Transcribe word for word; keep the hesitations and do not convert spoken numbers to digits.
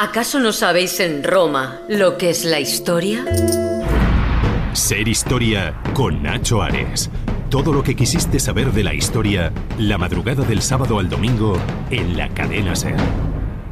¿Acaso no sabéis en Roma lo que es la historia? Ser Historia con Nacho Ares. Todo lo que quisiste saber de la historia, la madrugada del sábado al domingo en la cadena SER.